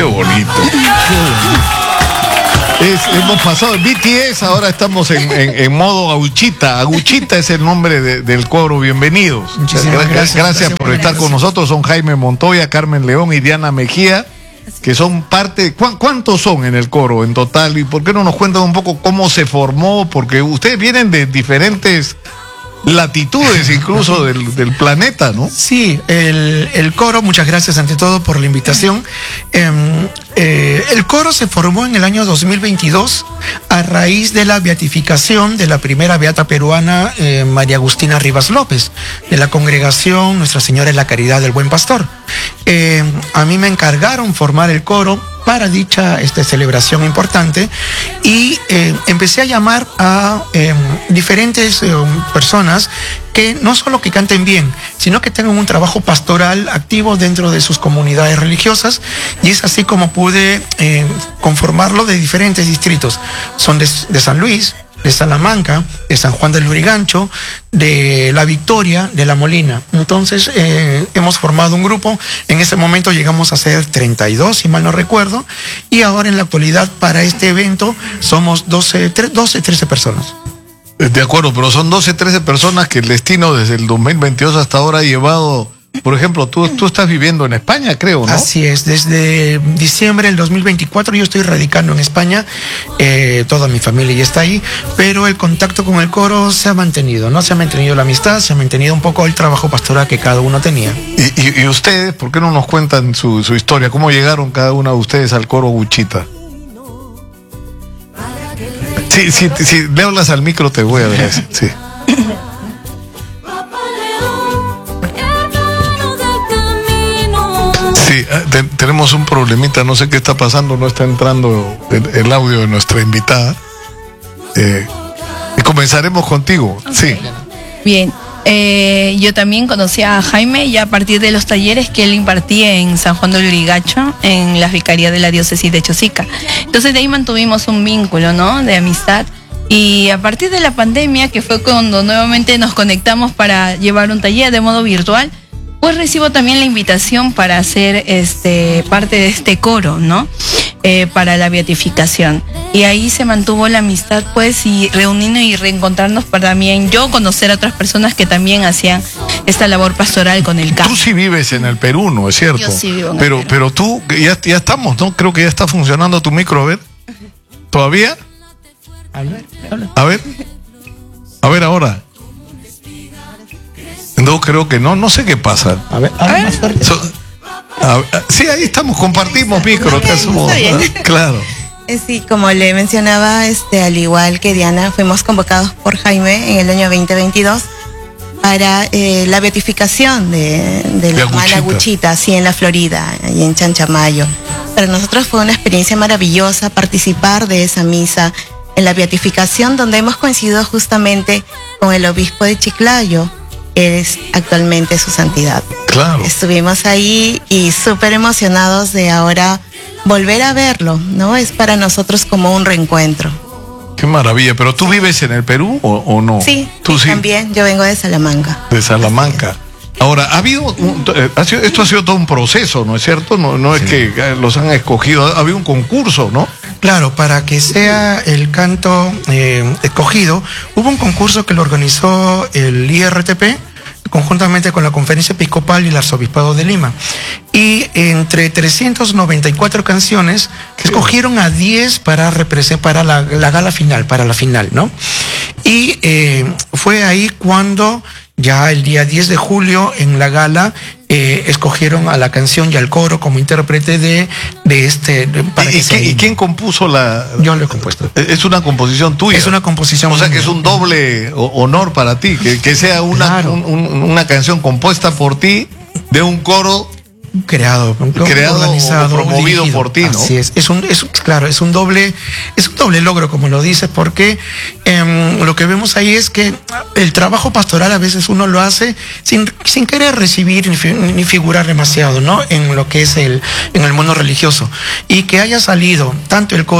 Qué bonito. Hemos pasado en BTS, ahora estamos en modo Aguchita. Aguchita es el nombre del coro. Bienvenidos. Gracias por estar con nosotros. Son Jaime Montoya, Carmen León y Diana Mejía, que son parte. ¿Cuántos son en el coro en total? ¿Y por qué no nos cuentan un poco cómo se formó? Porque ustedes vienen de diferentes latitudes incluso del planeta, ¿no? Sí, el coro, muchas gracias ante todo por la invitación. El coro se formó en el año 2022 a raíz de la beatificación de la primera beata peruana, María Agustina Rivas López, de la congregación Nuestra Señora de la Caridad del Buen Pastor. A mí me encargaron formar el coro para dicha celebración importante y empecé a llamar a diferentes personas que no solo que canten bien, sino que tengan un trabajo pastoral activo dentro de sus comunidades religiosas, y es así como pude conformarlo de diferentes distritos. Son de San Luis, de Salamanca, de San Juan del Lurigancho, de La Victoria, de La Molina. Entonces hemos formado un grupo. En ese momento llegamos a ser 32, si mal no recuerdo, y ahora en la actualidad para este evento somos 13 personas. De acuerdo, pero son 12, 13 personas que el destino desde el 2022 hasta ahora ha llevado. Por ejemplo, tú estás viviendo en España, creo, ¿no? Así es, desde diciembre del 2024 yo estoy radicando en España, toda mi familia ya está ahí, pero el contacto con el coro se ha mantenido, ¿no? Se ha mantenido la amistad, se ha mantenido un poco el trabajo pastoral que cada uno tenía. ¿Y ustedes, por qué no nos cuentan su historia? ¿Cómo llegaron cada uno de ustedes al coro Aguchita? Sí, le hablas al micro te voy a ver. Sí. Sí, tenemos un problemita, no sé qué está pasando, no está entrando el audio de nuestra invitada. Y comenzaremos contigo. Sí. Bien, yo también conocí a Jaime ya a partir de los talleres que él impartía en San Juan del Lurigancho, en la vicaría de la diócesis de Chosica. Entonces de ahí mantuvimos un vínculo, ¿no?, de amistad. Y a partir de la pandemia, que fue cuando nuevamente nos conectamos para llevar un taller de modo virtual, pues recibo también la invitación para hacer parte de este coro, ¿no? Para la beatificación. Y ahí se mantuvo la amistad, pues, y reunirnos y reencontrarnos para también yo conocer a otras personas que también hacían esta labor pastoral con el campo. Tú sí vives en el Perú, ¿no es cierto? Yo sí vivo en el Perú. Pero tú, ya estamos, ¿no? Creo que ya está funcionando tu micro, a ver. ¿Todavía? A ver ahora. No, creo que no sé qué pasa. A ver. Más fuerte. Sí, ahí estamos, compartimos micro, que somos, claro. Sí, como le mencionaba, al igual que Diana, fuimos convocados por Jaime en el año 2022 para la beatificación de la hermana Aguchita, así en la Florida y en Chanchamayo. Para nosotros fue una experiencia maravillosa participar de esa misa en la beatificación, donde hemos coincidido justamente con el obispo de Chiclayo, que es actualmente su santidad. Claro. Estuvimos ahí y súper emocionados de ahora volver a verlo, ¿no? Es para nosotros como un reencuentro. Qué maravilla. ¿Pero tú vives en el Perú o no? Sí, ¿Tú sí? También. Yo vengo de Salamanca. De Salamanca. Ahora, esto ha sido todo un proceso, ¿no es cierto? No es que los han escogido, ha habido un concurso, ¿no? Claro, para que sea el canto escogido, hubo un concurso que lo organizó el IRTP, conjuntamente con la Conferencia Episcopal y el Arzobispado de Lima. Y entre 394 canciones, escogieron a 10 para la gala final, para la final, ¿no? Y fue ahí cuando ya el día 10 de julio en la gala escogieron a la canción y al coro como intérprete de ¿Y quién compuso la...? Yo lo he compuesto. Es una composición tuya. Es una composición. O sea que es un doble honor para ti, que sea una canción compuesta por ti de un coro creado, organizado, promovido dirigido por ti, ¿no? Así es. Es un doble logro, como lo dices, porque lo que vemos ahí es que el trabajo pastoral a veces uno lo hace sin querer recibir ni figurar demasiado, ¿no? En lo que es en el mundo religioso, y que haya salido tanto el coro,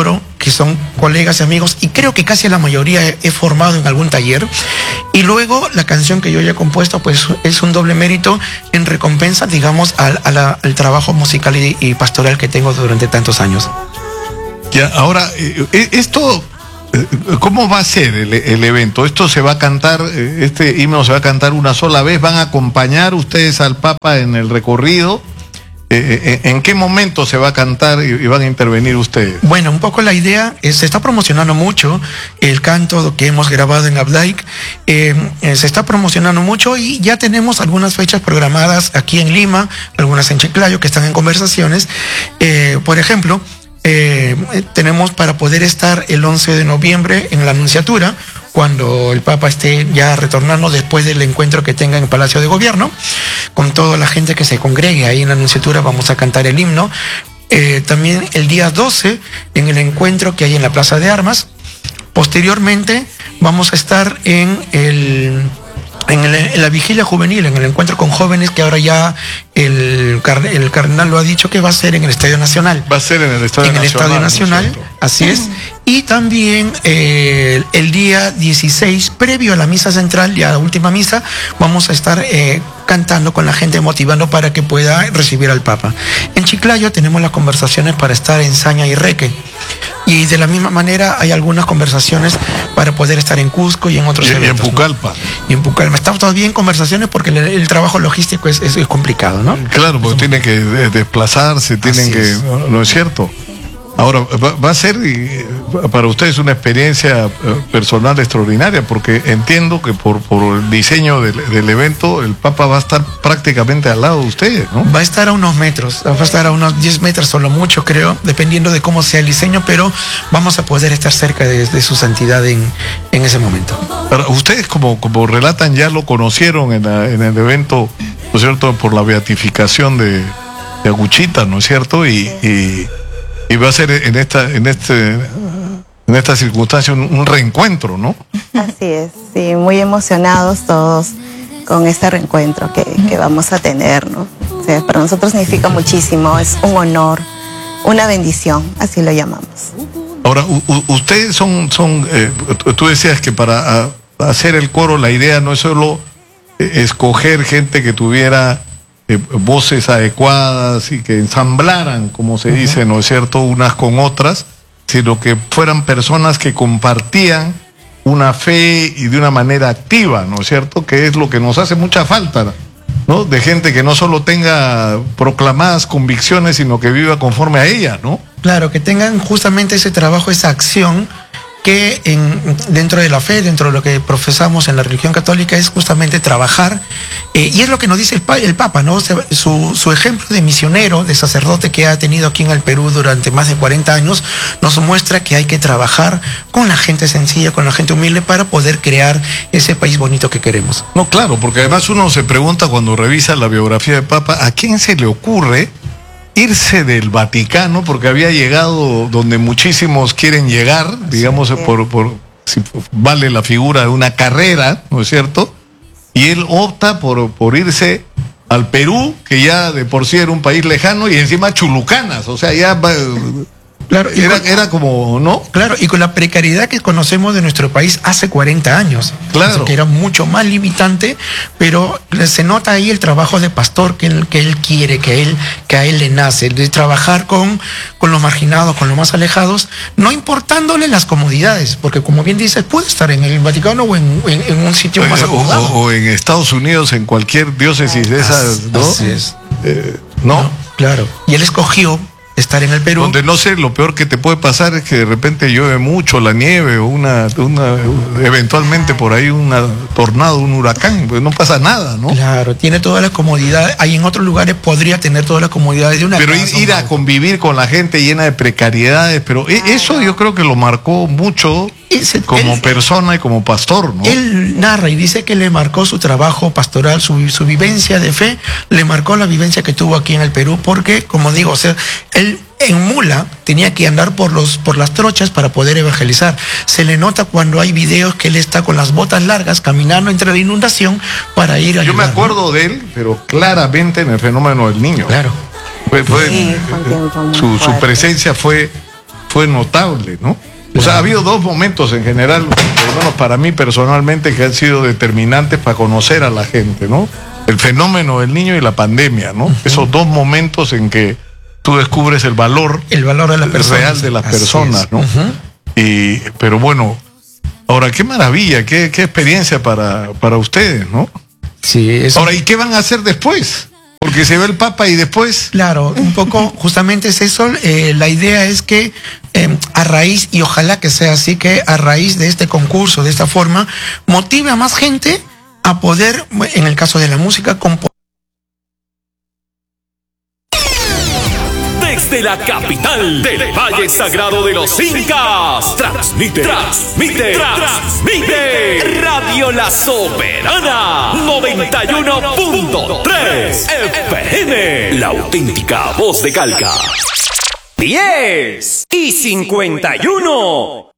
que son colegas y amigos, y creo que casi la mayoría he formado en algún taller. Y luego la canción que yo ya he compuesto, pues es un doble mérito en recompensa, digamos, al trabajo musical y pastoral que tengo durante tantos años. Ya, ahora, esto, ¿cómo va a ser el evento? ¿Esto se va a cantar, este himno se va a cantar una sola vez? ¿Van a acompañar ustedes al Papa en el recorrido? ¿En qué momento se va a cantar y van a intervenir ustedes? Bueno, un poco la idea es, se está promocionando mucho el canto que hemos grabado en Ablaik, se está promocionando mucho y ya tenemos algunas fechas programadas aquí en Lima, algunas en Chiclayo que están en conversaciones. Por ejemplo, tenemos para poder estar el 11 de noviembre en la Anunciatura, cuando el Papa esté ya retornando después del encuentro que tenga en el Palacio de Gobierno, con toda la gente que se congregue ahí en la Anunciatura, vamos a cantar el himno. También el día 12 en el encuentro que hay en la Plaza de Armas. Posteriormente vamos a estar en la vigilia juvenil, en el encuentro con jóvenes, que ahora ya el cardenal lo ha dicho que va a ser en el Estadio Nacional. Va a ser en el Estadio Nacional. En el Estadio Nacional, ¿no? Así es. Y también el día 16, previo a la misa central, ya la última misa, vamos a estar cantando con la gente, motivando para que pueda recibir al Papa. En Chiclayo tenemos las conversaciones para estar en Saña y Reque. Y de la misma manera hay algunas conversaciones para poder estar en Cusco y en otros eventos. Y en Pucallpa. ¿No? Y en Pucallpa. Estamos todavía en conversaciones porque el trabajo logístico es complicado, ¿no? Claro, porque tienen que desplazarse, tienen que... ¿No es cierto? Ahora, va a ser para ustedes una experiencia personal extraordinaria, porque entiendo que por el diseño del evento, el Papa va a estar prácticamente al lado de ustedes, ¿no? Va a estar a unos metros, va a estar a unos 10 metros, solo mucho, creo, dependiendo de cómo sea el diseño, pero vamos a poder estar cerca de su santidad en ese momento. Pero ustedes, como relatan, ya lo conocieron en el evento, ¿no es cierto?, por la beatificación de Aguchita, ¿no es cierto? Y va a ser en esta circunstancia un reencuentro, ¿no? Así es, sí, muy emocionados todos con este reencuentro que vamos a tener, ¿no? O sea, para nosotros significa muchísimo, es un honor, una bendición, así lo llamamos. Ahora, ustedes tú decías que para hacer el coro la idea no es solo escoger gente que tuviera voces adecuadas y que ensamblaran, como se dice, ¿no es cierto?, unas con otras, sino que fueran personas que compartían una fe y de una manera activa, ¿no es cierto?, que es lo que nos hace mucha falta, ¿no?, de gente que no solo tenga proclamadas convicciones, sino que viva conforme a ellas, ¿no? Claro, que tengan justamente ese trabajo, esa acción que dentro de la fe, dentro de lo que profesamos en la religión católica, es justamente trabajar, y es lo que nos dice el Papa, ¿no? Su ejemplo de misionero, de sacerdote que ha tenido aquí en el Perú durante más de 40 años, nos muestra que hay que trabajar con la gente sencilla, con la gente humilde, para poder crear ese país bonito que queremos. No, claro, porque además uno se pregunta cuando revisa la biografía del Papa, ¿a quién se le ocurre irse del Vaticano? Porque había llegado donde muchísimos quieren llegar, digamos, por si vale la figura de una carrera, ¿no es cierto? Y él opta por irse al Perú, que ya de por sí era un país lejano, y encima Chulucanas, o sea, ya... Claro, era como, ¿no? Claro, y con la precariedad que conocemos de nuestro país hace 40 años. Claro. O sea, que era mucho más limitante, pero se nota ahí el trabajo de pastor que él quiere, que a él le nace, de trabajar con los marginados, con los más alejados, no importándole las comodidades, porque como bien dices, puede estar en el Vaticano o en un sitio más acomodado. O en Estados Unidos, en cualquier diócesis de esas, ¿no? Así es. ¿No? Claro. Y él escogió estar en el Perú. Donde no sé, lo peor que te puede pasar es que de repente llueve mucho, la nieve, o eventualmente por ahí una tornado, un huracán, pues no pasa nada, ¿no? Claro, tiene todas las comodidades. Ahí en otros lugares podría tener todas las comodidades de una casa. Pero ir a convivir con la gente llena de precariedades, pero eso yo creo que lo marcó mucho como persona y como pastor, ¿no? Él narra y dice que le marcó su trabajo pastoral, su vivencia de fe, le marcó la vivencia que tuvo aquí en el Perú, porque, como digo, o sea, él en mula tenía que andar por las trochas para poder evangelizar. Se le nota cuando hay videos que él está con las botas largas caminando entre la inundación para ir a ayudar. Yo me acuerdo de él, pero claramente en el fenómeno del niño. Claro. Su presencia fue fue notable, ¿no? O sea, ha habido dos momentos en general, por lo menos para mí personalmente, que han sido determinantes para conocer a la gente, ¿no? El fenómeno del niño y la pandemia, ¿no? Esos dos momentos en que tú descubres el valor de la persona, real de las personas, ¿no? Pero bueno, ahora qué maravilla, qué experiencia para ustedes, ¿no? Sí, eso. Ahora, ¿y qué van a hacer después? Porque se ve el Papa y después... Claro, un poco justamente es eso. La idea es que a raíz, y ojalá que sea así, que a raíz de este concurso, de esta forma, motive a más gente a poder, en el caso de la música, componer. Desde la capital del Valle Sagrado de los Incas, transmite Radio La Soberana 91.3 FM, la auténtica voz de Calca. 10:51.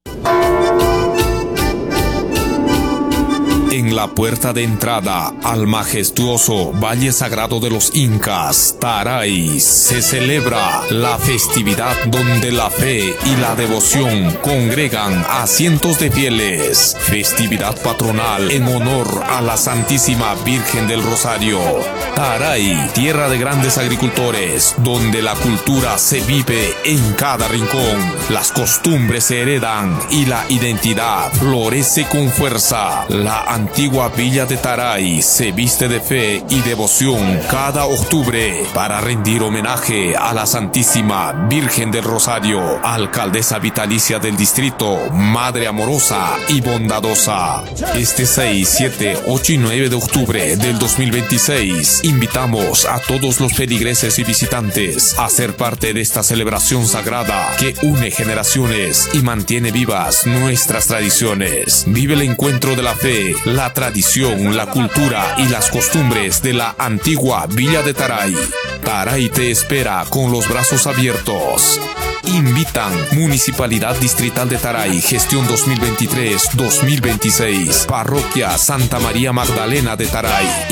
En la puerta de entrada al majestuoso Valle Sagrado de los Incas, Taray, se celebra la festividad donde la fe y la devoción congregan a cientos de fieles. Festividad patronal en honor a la Santísima Virgen del Rosario. Taray, tierra de grandes agricultores, donde la cultura se vive en cada rincón. Las costumbres se heredan y la identidad florece con fuerza. La antigua villa de Taray se viste de fe y devoción cada octubre para rendir homenaje a la Santísima Virgen del Rosario, alcaldesa vitalicia del distrito, madre amorosa y bondadosa. Este 6, 7, 8 y 9 de octubre del 2026 invitamos a todos los feligreses y visitantes a ser parte de esta celebración sagrada que une generaciones y mantiene vivas nuestras tradiciones. Vive el encuentro de la fe, la tradición, la cultura y las costumbres de la antigua villa de Taray. Taray te espera con los brazos abiertos. Invitan Municipalidad Distrital de Taray, gestión 2023-2026, Parroquia Santa María Magdalena de Taray